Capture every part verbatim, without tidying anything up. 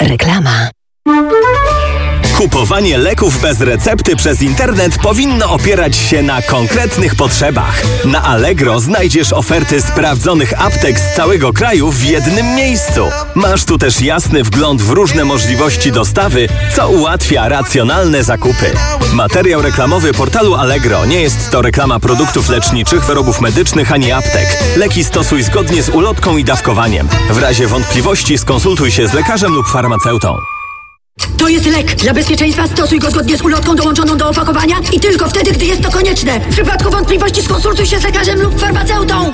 Reklama. Kupowanie leków bez recepty przez internet powinno opierać się na konkretnych potrzebach. Na Allegro znajdziesz oferty sprawdzonych aptek z całego kraju w jednym miejscu. Masz tu też jasny wgląd w różne możliwości dostawy, co ułatwia racjonalne zakupy. Materiał reklamowy portalu Allegro nie jest to reklama produktów leczniczych, wyrobów medycznych ani aptek. Leki stosuj zgodnie z ulotką i dawkowaniem. W razie wątpliwości skonsultuj się z lekarzem lub farmaceutą. To jest lek. Dla bezpieczeństwa stosuj go zgodnie z ulotką dołączoną do opakowania i tylko wtedy, gdy jest to konieczne. W przypadku wątpliwości skonsultuj się z lekarzem lub farmaceutą.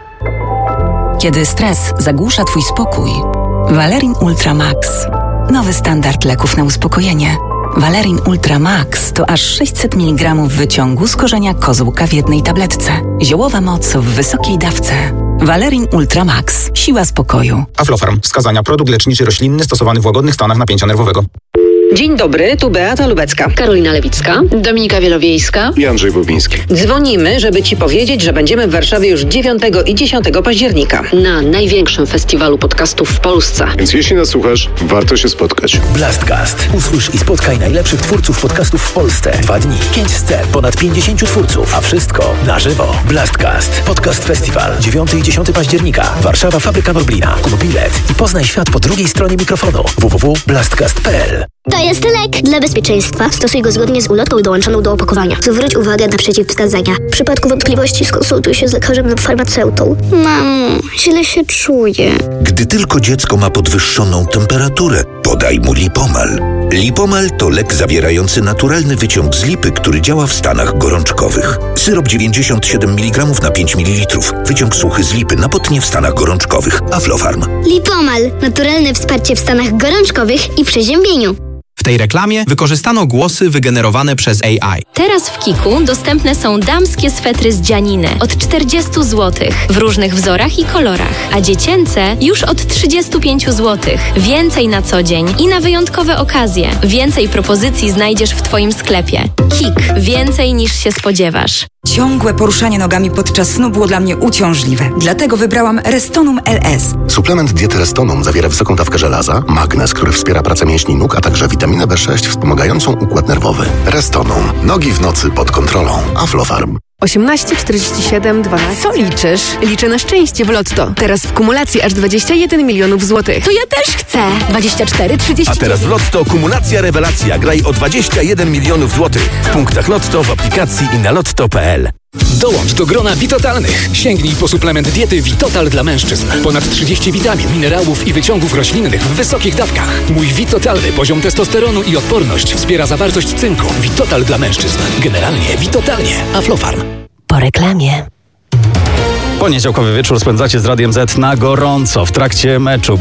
Kiedy stres zagłusza Twój spokój, Valerin Ultra Max. Nowy standard leków na uspokojenie. Valerin Ultra Max to aż sześćset miligramów wyciągu z korzenia kozłka w jednej tabletce. Ziołowa moc w wysokiej dawce. Valerin Ultra Max. Siła spokoju. Aflofarm. Wskazania. Produkt leczniczy roślinny stosowany w łagodnych stanach napięcia nerwowego. Dzień dobry, tu Beata Lubecka. Karolina Lewicka. Dominika Wielowiejska. I Andrzej Bobiński. Dzwonimy, żeby Ci powiedzieć, że będziemy w Warszawie już dziewiątego i dziesiątego października. Na największym festiwalu podcastów w Polsce. Więc jeśli nas słuchasz, warto się spotkać. Blastcast. Usłysz i spotkaj najlepszych twórców podcastów w Polsce. Dwa dni, pięć scen, ponad pięćdziesięciu twórców, a wszystko na żywo. Blastcast. Podcast Festiwal. dziewiątego i dziesiątego października. Warszawa, Fabryka Norblina. Kup bilet i poznaj świat po drugiej stronie mikrofonu. w w w kropka blastcast kropka p l. To jest lek. Dla bezpieczeństwa stosuj go zgodnie z ulotką dołączoną do opakowania. Zwróć uwagę na przeciwwskazania. W przypadku wątpliwości skonsultuj się z lekarzem lub farmaceutą. Mamo, źle się czuję. Gdy tylko dziecko ma podwyższoną temperaturę, podaj mu Lipomal. Lipomal to lek zawierający naturalny wyciąg z lipy, który działa w stanach gorączkowych. Syrop dziewięćdziesiąt siedem miligramów na pięć mililitrów. Wyciąg suchy z lipy na potnie w stanach gorączkowych. Aflofarm. Lipomal. Naturalne wsparcie w stanach gorączkowych i przeziębieniu. W tej reklamie wykorzystano głosy wygenerowane przez A I. Teraz w Kiku dostępne są damskie swetry z dzianiny od czterdzieści złotych w różnych wzorach i kolorach, a dziecięce już od trzydzieści pięć złotych. Więcej na co dzień i na wyjątkowe okazje. Więcej propozycji znajdziesz w Twoim sklepie. Kik. Więcej niż się spodziewasz. Ciągłe poruszanie nogami podczas snu było dla mnie uciążliwe. Dlatego wybrałam Restonum L S. Suplement diety Restonum zawiera wysoką dawkę żelaza, magnez, który wspiera pracę mięśni nóg, a także witaminę B sześć wspomagającą układ nerwowy. Restonum. Nogi w nocy pod kontrolą. Aflofarm. osiemnaście czterdzieści siedem dwanaście. Co liczysz? Liczę na szczęście w Lotto. Teraz w kumulacji aż dwadzieścia jeden milionów złotych. To ja też chcę. dwadzieścia cztery trzydzieści. A teraz w Lotto kumulacja rewelacja. Graj o dwadzieścia jeden milionów złotych. W punktach Lotto, w aplikacji i na lotto kropka p l. Dołącz do grona Witotalnych. Sięgnij po suplement diety Vitotal dla mężczyzn. Ponad trzydzieści witamin, minerałów i wyciągów roślinnych w wysokich dawkach. Mój Vitotalny poziom testosteronu i odporność wspiera zawartość cynku. Vitotal dla mężczyzn. Generalnie Vitotalnie. Aflofarm. Po reklamie. Poniedziałkowy wieczór spędzacie z Radiem Z na gorąco w trakcie meczu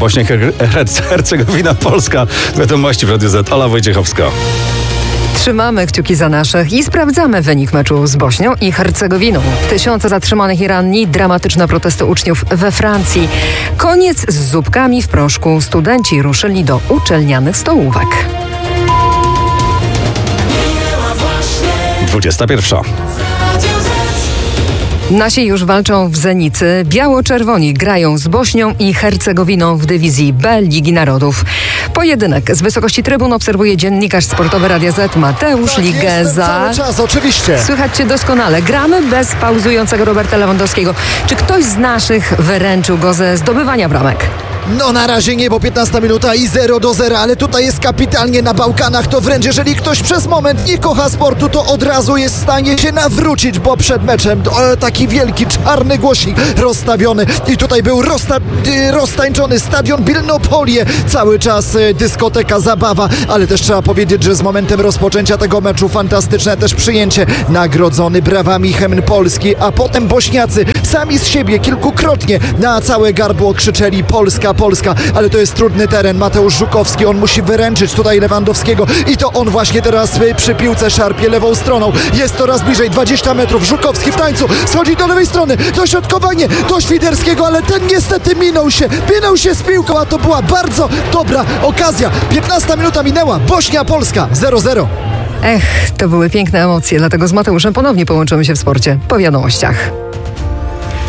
Bośnia-Hercegowina-Polska. Wiadomości w Radiu Z. Ola Wojciechowska. Trzymamy kciuki za naszych i sprawdzamy wynik meczu z Bośnią i Hercegowiną. Tysiące zatrzymanych i ranni, dramatyczne protesty uczniów we Francji. Koniec z zupkami w proszku. Studenci ruszyli do uczelnianych stołówek. dwudziesta pierwsza. Nasi już walczą w Zenicy. Biało-czerwoni grają z Bośnią i Hercegowiną w dywizji B Ligi Narodów. Pojedynek z wysokości trybun obserwuje dziennikarz sportowy Radia Z Mateusz Ligeza. Cały czas, oczywiście. Słychać Cię doskonale. Gramy bez pauzującego Roberta Lewandowskiego. Czy ktoś z naszych wyręczył go ze zdobywania bramek? No na razie nie, bo piętnasta minuta i zero do zera, ale tutaj jest kapitalnie na Bałkanach. To wręcz, jeżeli ktoś przez moment nie kocha sportu, to od razu jest w stanie się nawrócić, bo przed meczem o, taki wielki czarny głośnik rozstawiony i tutaj był rozsta- roztańczony stadion Bilnopolie. Cały czas y, dyskoteka, zabawa, ale też trzeba powiedzieć, że z momentem rozpoczęcia tego meczu fantastyczne też przyjęcie. Nagrodzony brawami hymn Polski, a potem Bośniacy sami z siebie kilkukrotnie na całe gardło krzyczeli Polska, Polska, ale to jest trudny teren. Mateusz Żukowski, on musi wyręczyć tutaj Lewandowskiego i to on właśnie teraz przy piłce szarpie lewą stroną. Jest coraz bliżej, dwadzieścia metrów. Żukowski w tańcu, schodzi do lewej strony, dośrodkowanie do Świderskiego, ale ten niestety minął się, minął się z piłką, a to była bardzo dobra okazja. piętnasta minuta minęła, Bośnia, Polska zero zero. Ech, to były piękne emocje, dlatego z Mateuszem ponownie połączymy się w sporcie po wiadomościach.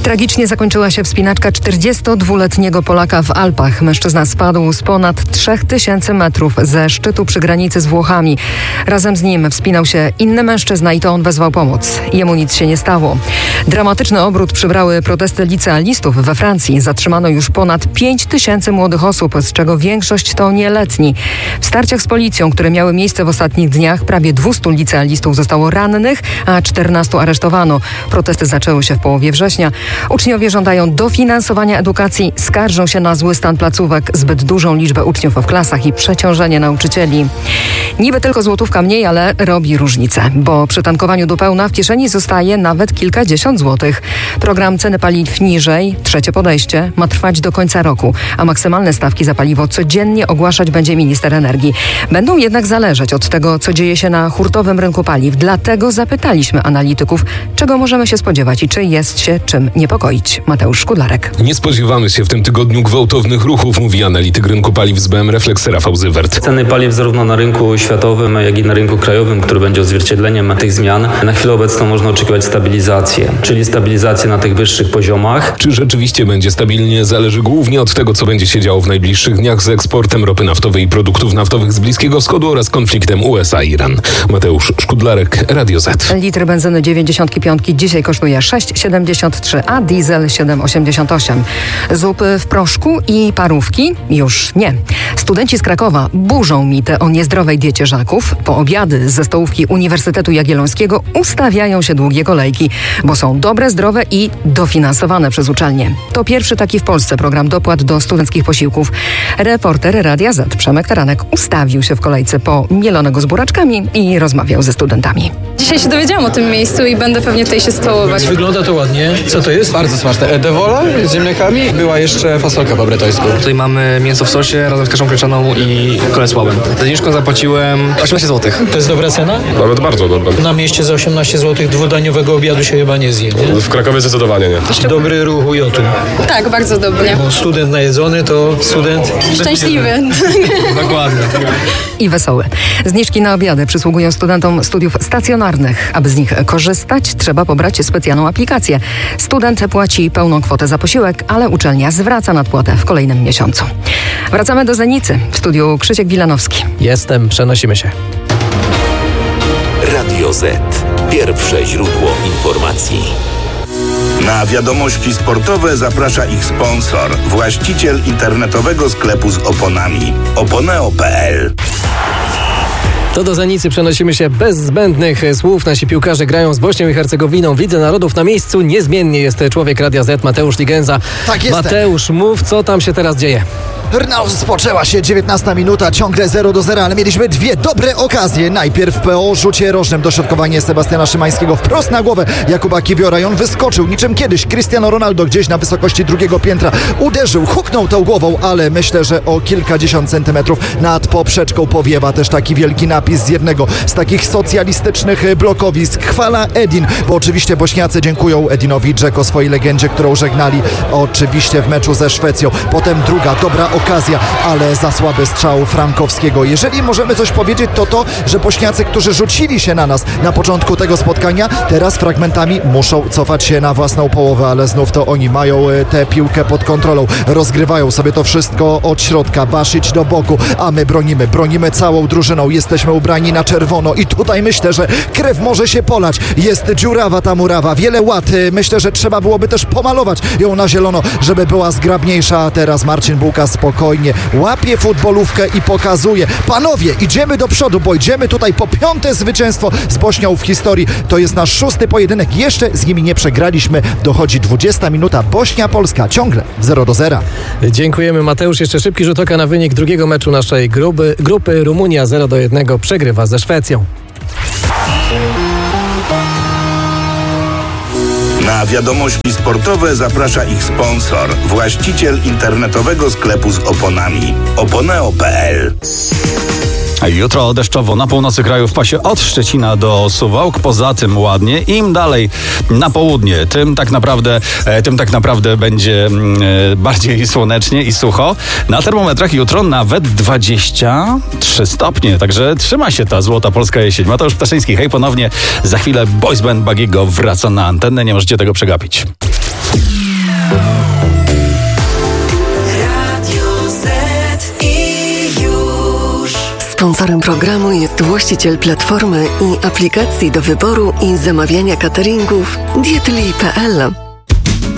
Tragicznie zakończyła się wspinaczka czterdziestodwuletniego Polaka w Alpach. Mężczyzna spadł z ponad trzech tysięcy metrów ze szczytu przy granicy z Włochami. Razem z nim wspinał się inny mężczyzna i to on wezwał pomoc. Jemu nic się nie stało. Dramatyczny obrót przybrały protesty licealistów we Francji. Zatrzymano już ponad pięć tysięcy młodych osób, z czego większość to nieletni. W starciach z policją, które miały miejsce w ostatnich dniach, prawie dwieście licealistów zostało rannych, a czternastu aresztowano. Protesty zaczęły się w połowie września. Uczniowie żądają dofinansowania edukacji, skarżą się na zły stan placówek, zbyt dużą liczbę uczniów w klasach i przeciążenie nauczycieli. Niby tylko złotówka mniej, ale robi różnicę, bo przy tankowaniu do pełna w kieszeni zostaje nawet kilkadziesiąt złotych. Program ceny paliw niżej, trzecie podejście, ma trwać do końca roku, a maksymalne stawki za paliwo codziennie ogłaszać będzie minister energii. Będą jednak zależeć od tego, co dzieje się na hurtowym rynku paliw. Dlatego zapytaliśmy analityków, czego możemy się spodziewać i czy jest się czym niepokoić. Mateusz Szkudlarek. Nie spodziewamy się w tym tygodniu gwałtownych ruchów, mówi analityk rynku paliw z B M Reflex Rafał Zywert. Ceny paliw zarówno na rynku światowym, jak i na rynku krajowym, który będzie odzwierciedleniem tych zmian, na chwilę obecną można oczekiwać stabilizację, czyli stabilizację na tych wyższych poziomach. Czy rzeczywiście będzie stabilnie, zależy głównie od tego, co będzie się działo w najbliższych dniach z eksportem ropy naftowej i produktów naftowych z Bliskiego Wschodu oraz konfliktem U S A-Iran. Mateusz Szkudlarek, Radio Z. Litr benzyny dziewięćdziesiąt pięć dzisiaj kosztuje sześć siedemdziesiąt trzy, a diesel siedem osiemdziesiąt osiem. Zupy w proszku i parówki? Już nie. Studenci z Krakowa burzą mity o niezdrowej diecie żaków. Po obiady ze stołówki Uniwersytetu Jagiellońskiego ustawiają się długie kolejki, bo są dobre, zdrowe i dofinansowane przez uczelnie. To pierwszy taki w Polsce program dopłat do studenckich posiłków. Reporter Radia Z Przemek Taranek ustawił się w kolejce po mielonego z buraczkami i rozmawiał ze studentami. Dzisiaj się dowiedziałam o tym miejscu i będę pewnie tutaj się stołować. Wygląda to ładnie. Co to jest? Bardzo smaczne. Dewola z ziemniakami. Była jeszcze fasolka po brytojsku. Tutaj mamy mięso w sosie razem z kaszą pieczoną i kole słabem. Za zniżką zapłaciłem osiemnaście złotych. To jest dobra cena? Nawet bardzo dobra. Na mieście za osiemnaście złotych dwudaniowego obiadu się chyba nie zje, nie? W Krakowie zdecydowanie nie. Jeszcze... Dobry ruch U J-u. Tak, bardzo dobry. Bo student najedzony to student... Szczęśliwy. Dokładnie. I wesoły. Zniżki na obiady przysługują studentom studiów stacjonarnych. Aby z nich korzystać, trzeba pobrać specjalną aplikację. Student płaci pełną kwotę za posiłek, ale uczelnia zwraca nadpłatę w kolejnym miesiącu. Wracamy do Zenicy. W studiu Krzysiek Wilanowski. Jestem, przenosimy się. Radio Z. Pierwsze źródło informacji. Na wiadomości sportowe zaprasza ich sponsor, właściciel internetowego sklepu z oponami oponeo kropka p l. To do Zenicy przenosimy się bez zbędnych słów. Nasi piłkarze grają z Bośnią i Hercegowinną. W Lidze Narodów na miejscu niezmiennie jest człowiek Radia Z, Mateusz Ligenza. Tak jest. Mateusz, mów, co tam się teraz dzieje. No, rozpoczęła się dziewiętnasta minuta, ciągle zero do zera, ale mieliśmy dwie dobre okazje. Najpierw po rzucie rożnym dośrodkowanie Sebastiana Szymańskiego wprost na głowę Jakuba Kiwiora i on wyskoczył niczym kiedyś Cristiano Ronaldo gdzieś na wysokości drugiego piętra. Uderzył, huknął tą głową, ale myślę, że o kilkadziesiąt centymetrów nad poprzeczką powiewa też taki wielki napis z jednego z takich socjalistycznych blokowisk. Chwala Edin, bo oczywiście Bośniacy dziękują Edinowi Dzeko, swojej legendzie, którą żegnali oczywiście w meczu ze Szwecją. Potem druga dobra okazja, ale za słaby strzał Frankowskiego. Jeżeli możemy coś powiedzieć, to to, że Bośniacy, którzy rzucili się na nas na początku tego spotkania, teraz fragmentami muszą cofać się na własną połowę, ale znów to oni mają tę piłkę pod kontrolą. Rozgrywają sobie to wszystko od środka, Basić do boku, a my bronimy, bronimy całą drużyną. Jesteśmy ubrani na czerwono i tutaj myślę, że krew może się polać. Jest dziurawa ta murawa, wiele łat. Myślę, że trzeba byłoby też pomalować ją na zielono, żeby była zgrabniejsza, a teraz Marcin Bułka spokojnie łapie futbolówkę i pokazuje: panowie, idziemy do przodu, bo idziemy tutaj po piąte zwycięstwo z Bośnią w historii. To jest nasz szósty pojedynek, jeszcze z nimi nie przegraliśmy. Dochodzi dwudziesta minuta, Bośnia-Polska ciągle zero do zera. Dziękujemy, Mateusz. Jeszcze szybki rzut oka na wynik drugiego meczu naszej grupy. grupy Rumunia zero do jednego przegrywa ze Szwecją. Na wiadomości sportowe zaprasza ich sponsor, właściciel internetowego sklepu z oponami oponeo kropka p l. Jutro deszczowo na północy kraju w pasie od Szczecina do Suwałk. Poza tym ładnie. Im dalej na południe, tym tak naprawdę, tym tak naprawdę będzie bardziej słonecznie i sucho. Na termometrach jutro nawet dwadzieścia trzy stopnie. Także trzyma się ta złota polska jesień. Mateusz Ptaszyński, hej ponownie. Za chwilę boys band Bagiego wraca na antenę. Nie możecie tego przegapić. Sponsorem programu jest właściciel platformy i aplikacji do wyboru i zamawiania cateringów dietli kropka p l.